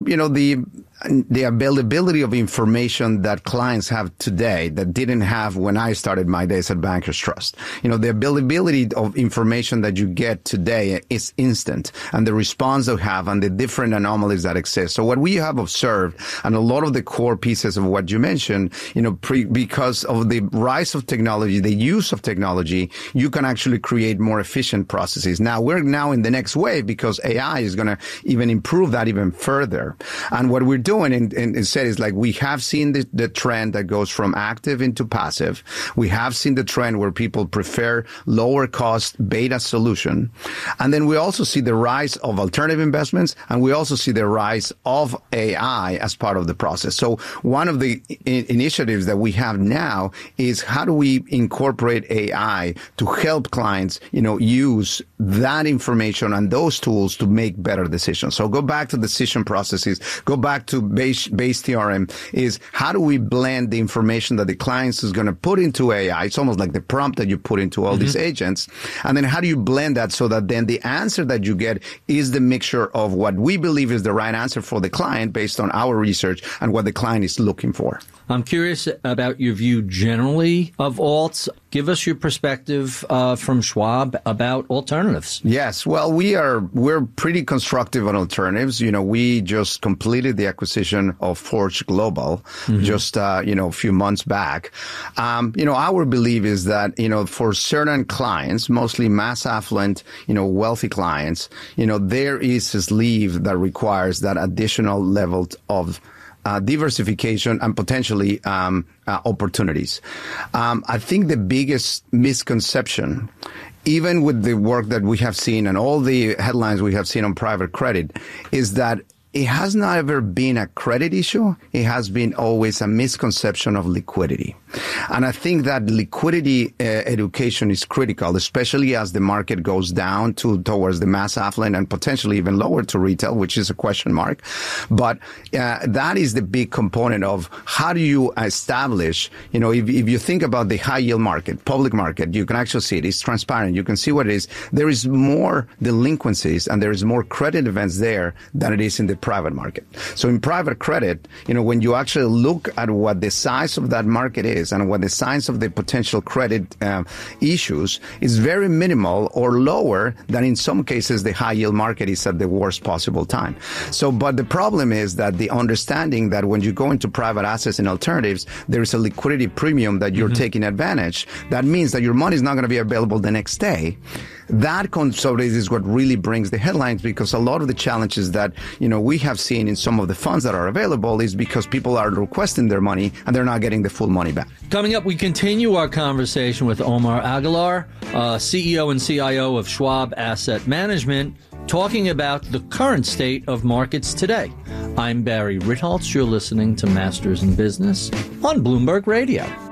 the availability of information that clients have today that didn't have when I started my days at Bankers Trust. The availability of information that you get today is instant, and the response they have and the different anomalies that exist. So what we have observed, and a lot of the core pieces of what you mentioned, because of the rise of technology, the use of technology, you can actually create more efficient processes. Now, we're now in the next wave because AI is going to even improve that even further. And what we're doing instead is like we have seen the trend that goes from active into passive. We have seen the trend where people prefer lower cost beta solution. And then we also see the rise of alternative investments, and we also see the rise of AI as part of the process. So one of the initiatives that we have now is how do we incorporate AI to help clients, use that information and those tools to make better decisions. So go back to decision processes, go back to base TRM is how do we blend the information that the clients is going to put into AI? It's almost like the prompt that you put into all these agents. And then how do you blend that so that then the answer that you get is the mixture of what we believe is the right answer for the client based on our research and what the client is looking for. I'm curious about your view generally of alts. Give us your perspective from Schwab about alternatives. Yes, well, we're pretty constructive on alternatives. We just completed the acquisition of Forge Global just a few months back. Our belief is that for certain clients, mostly mass affluent, wealthy clients, there is a sleeve that requires that additional level of diversification and potentially opportunities. I think the biggest misconception, even with the work that we have seen and all the headlines we have seen on private credit, is that it has not ever been a credit issue. It has been always a misconception of liquidity. And I think that liquidity education is critical, especially as the market goes down towards the mass affluent and potentially even lower to retail, which is a question mark. But that is the big component of how do you establish, if you think about the high yield market, public market, you can actually see it. It's transparent. You can see what it is. There is more delinquencies and there is more credit events there than it is in the private market. So in private credit, when you actually look at what the size of that market is and what the size of the potential credit issues is very minimal or lower than in some cases the high yield market is at the worst possible time. So, but the problem is that the understanding that when you go into private assets and alternatives, there is a liquidity premium that you're taking advantage. That means that your money is not going to be available the next day. That consolidation is what really brings the headlines, because a lot of the challenges that, we have seen in some of the funds that are available is because people are requesting their money and they're not getting the full money back. Coming up, we continue our conversation with Omar Aguilar, CEO and CIO of Schwab Asset Management, talking about the current state of markets today. I'm Barry Ritholtz. You're listening to Masters in Business on Bloomberg Radio.